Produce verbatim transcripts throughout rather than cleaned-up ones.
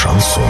Шансон.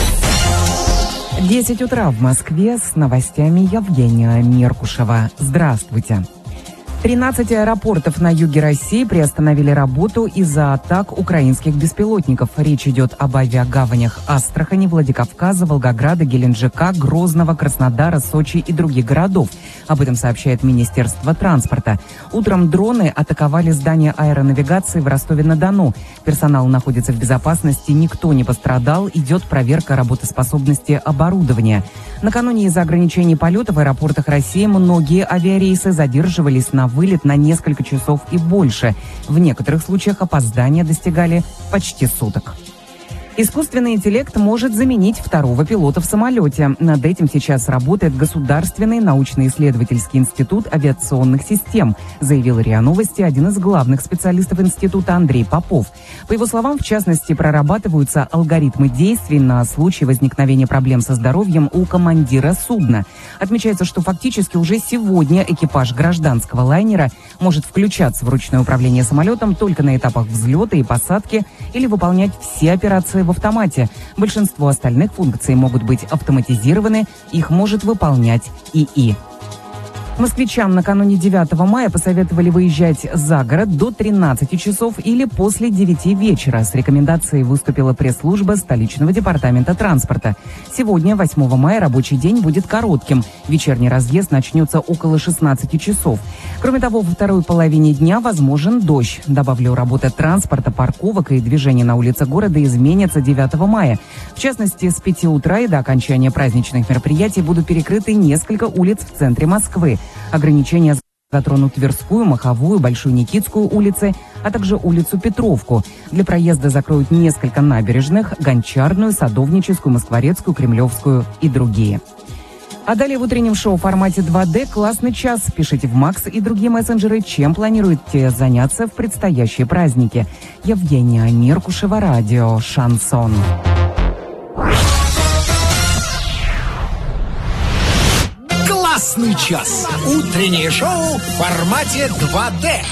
десять утра в Москве, с новостями Евгения Меркушева. Здравствуйте. тринадцать аэропортов на юге России приостановили работу из-за атак украинских беспилотников. Речь идет об авиагаванях Астрахани, Владикавказа, Волгограда, Геленджика, Грозного, Краснодара, Сочи и других городов. Об этом сообщает Министерство транспорта. Утром дроны атаковали здание аэронавигации в Ростове-на-Дону. Персонал находится в безопасности, никто не пострадал. Идет проверка работоспособности оборудования. Накануне из-за ограничений полета в аэропортах России многие авиарейсы задерживались на вылет на несколько часов и больше. В некоторых случаях опоздания достигали почти суток. Искусственный интеллект может заменить второго пилота в самолете. Над этим сейчас работает Государственный научно-исследовательский институт авиационных систем, заявил РИА Новости один из главных специалистов института Андрей Попов. По его словам, в частности, прорабатываются алгоритмы действий на случай возникновения проблем со здоровьем у командира судна. Отмечается, что фактически уже сегодня экипаж гражданского лайнера может включаться в ручное управление самолетом только на этапах взлета и посадки или выполнять все операции в автомате. Большинство остальных функций могут быть автоматизированы, их может выполнять ИИ. Москвичам накануне девятого мая посоветовали выезжать за город до тринадцати часов или после девяти вечера. С рекомендацией выступила пресс-служба столичного департамента транспорта. Сегодня, восьмого мая, рабочий день будет коротким. Вечерний разъезд начнется около шестнадцати часов. Кроме того, во второй половине дня возможен дождь. Добавлю, работа транспорта, парковок и движения на улице города изменятся девятого мая. В частности, с пяти утра и до окончания праздничных мероприятий будут перекрыты несколько улиц в центре Москвы. Ограничения затронут Тверскую, Маховую, Большую Никитскую улицы, а также улицу Петровку. Для проезда закроют несколько набережных, Гончарную, Садовническую, Москворецкую, Кремлевскую и другие. А далее в утреннем шоу в формате два дэ «Классный час». Пишите в Макс и другие мессенджеры, чем планируете заняться в предстоящие праздники. Евгения Меркушева, радио «Шансон». Классный час. Утреннее шоу в формате два дэ.